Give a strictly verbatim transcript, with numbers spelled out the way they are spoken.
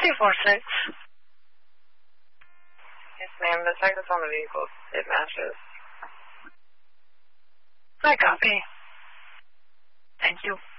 two four six. Yes, ma'am. The tag is on the vehicle. It matches. I copy. Thank you.